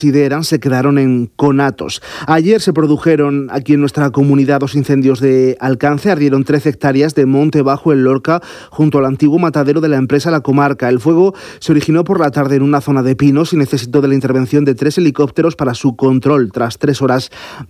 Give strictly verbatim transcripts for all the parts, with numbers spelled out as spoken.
consideran se quedaron en conatos. Ayer se produjeron aquí en nuestra comunidad dos incendios de alcance. Ardieron trece hectáreas de monte bajo en Lorca, junto al antiguo matadero de la empresa La Comarca. El fuego se originó por la tarde en una zona de pinos y necesitó de la intervención de tres helicópteros para su control tras tres horas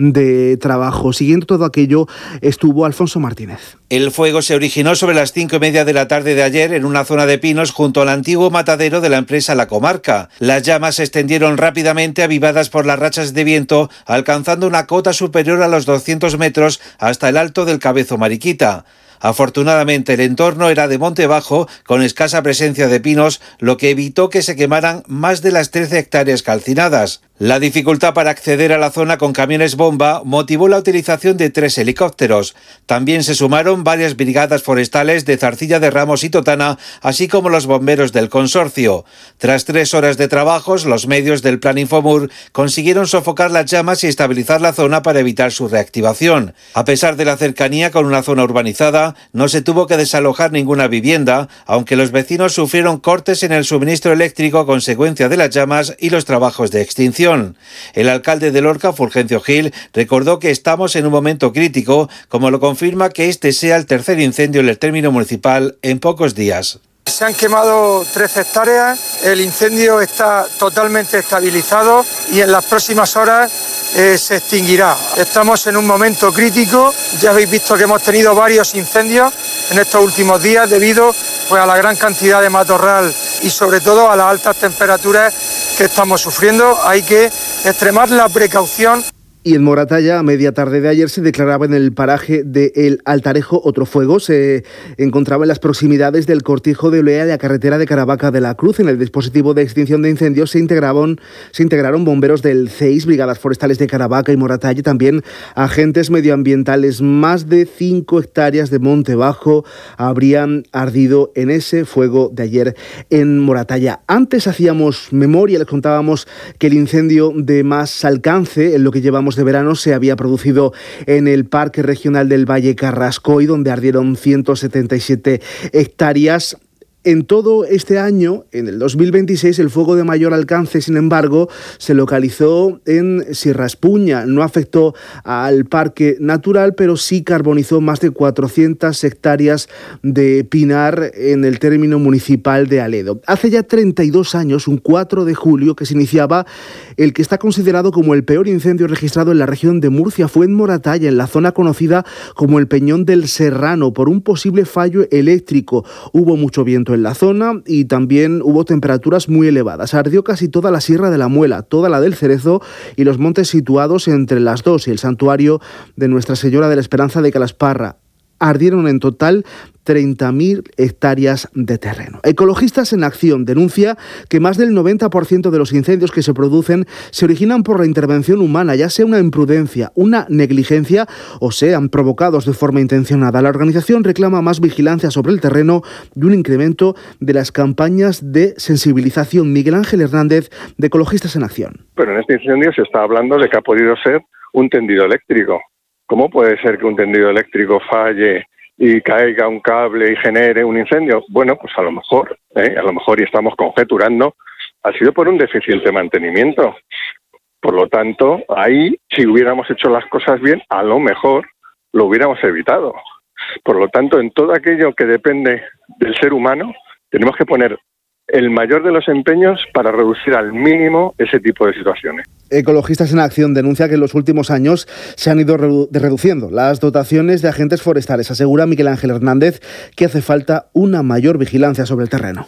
de trabajo. Siguiendo todo aquello estuvo Alfonso Martínez. El fuego se originó sobre las cinco y media de la tarde de ayer en una zona de pinos junto al antiguo matadero de la empresa La Comarca. Las llamas se extendieron rápidamente, avivadas por las rachas de viento, alcanzando una cota superior a los doscientos metros hasta el alto del Cabezo Mariquita. Afortunadamente, el entorno era de monte bajo, con escasa presencia de pinos, lo que evitó que se quemaran más de las trece hectáreas calcinadas. La dificultad para acceder a la zona con camiones bomba motivó la utilización de tres helicópteros. También se sumaron varias brigadas forestales de Zarcilla de Ramos y Totana, así como los bomberos del consorcio. Tras tres horas de trabajos, los medios del Plan Infomur consiguieron sofocar las llamas y estabilizar la zona para evitar su reactivación. A pesar de la cercanía con una zona urbanizada, no se tuvo que desalojar ninguna vivienda, aunque los vecinos sufrieron cortes en el suministro eléctrico a consecuencia de las llamas y los trabajos de extinción. El alcalde de Lorca, Fulgencio Gil, recordó que estamos en un momento crítico, como lo confirma que este sea el tercer incendio en el término municipal en pocos días. Se han quemado trece hectáreas, el incendio está totalmente estabilizado y en las próximas horas eh, se extinguirá. Estamos en un momento crítico, ya habéis visto que hemos tenido varios incendios en estos últimos días debido pues, a la gran cantidad de matorral y sobre todo a las altas temperaturas que estamos sufriendo. Hay que extremar la precaución. Y en Moratalla, a media tarde de ayer, se declaraba en el paraje de El Altarejo otro fuego. Se encontraba en las proximidades del cortijo de Olea de la carretera de Caravaca de la Cruz. En el dispositivo de extinción de incendios se integraron, se integraron bomberos del C E I S, brigadas forestales de Caravaca y Moratalla, también agentes medioambientales. Más de cinco hectáreas de monte bajo habrían ardido en ese fuego de ayer en Moratalla. Antes hacíamos memoria, les contábamos que el incendio de más alcance, en lo que llevamos de verano, se había producido en el Parque Regional del Valle Carrascoy, donde ardieron ciento setenta y siete hectáreas. En todo este año, en el dos mil veintiséis, el fuego de mayor alcance, sin embargo, se localizó en Sierra Espuña. No afectó al parque natural, pero sí carbonizó más de cuatrocientas hectáreas de pinar en el término municipal de Aledo. Hace ya treinta y dos años, un cuatro de julio, que se iniciaba el que está considerado como el peor incendio registrado en la región de Murcia. Fue en Moratalla, en la zona conocida como el Peñón del Serrano, por un posible fallo eléctrico. Hubo mucho viento en la zona y también hubo temperaturas muy elevadas. Ardió casi toda la Sierra de la Muela, toda la del Cerezo y los montes situados entre las dos y el santuario de Nuestra Señora de la Esperanza de Calasparra. Ardieron en total treinta mil hectáreas de terreno. Ecologistas en Acción denuncia que más del noventa por ciento de los incendios que se producen se originan por la intervención humana, ya sea una imprudencia, una negligencia o sean provocados de forma intencionada. La organización reclama más vigilancia sobre el terreno y un incremento de las campañas de sensibilización. Miguel Ángel Hernández, de Ecologistas en Acción. Pero en este incendio se está hablando de que ha podido ser un tendido eléctrico. ¿Cómo puede ser que un tendido eléctrico falle y caiga un cable y genere un incendio? Bueno, pues a lo mejor, ¿eh? a lo mejor, y estamos conjeturando, ha sido por un deficiente mantenimiento. Por lo tanto, ahí, si hubiéramos hecho las cosas bien, a lo mejor lo hubiéramos evitado. Por lo tanto, en todo aquello que depende del ser humano, tenemos que poner el mayor de los empeños para reducir al mínimo ese tipo de situaciones. Ecologistas en Acción denuncia que en los últimos años se han ido redu- reduciendo las dotaciones de agentes forestales. Asegura Miguel Ángel Hernández que hace falta una mayor vigilancia sobre el terreno.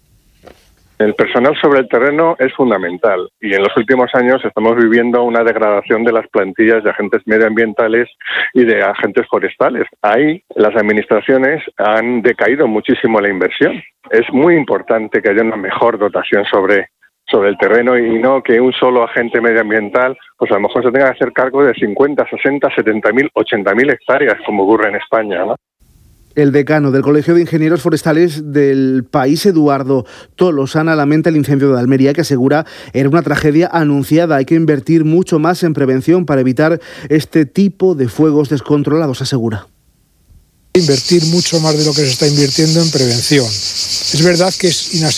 El personal sobre el terreno es fundamental y en los últimos años estamos viviendo una degradación de las plantillas de agentes medioambientales y de agentes forestales. Ahí las administraciones han decaído muchísimo la inversión. Es muy importante que haya una mejor dotación sobre, sobre el terreno y no que un solo agente medioambiental pues a lo mejor se tenga que hacer cargo de cincuenta, sesenta, setenta mil, ochenta mil hectáreas como ocurre en España, ¿no? El decano del Colegio de Ingenieros Forestales del país, Eduardo Tolosana, lamenta el incendio de Almería, que asegura era una tragedia anunciada. Hay que invertir mucho más en prevención para evitar este tipo de fuegos descontrolados, asegura. Invertir mucho más de lo que se está invirtiendo en prevención. Es verdad que es inaceptable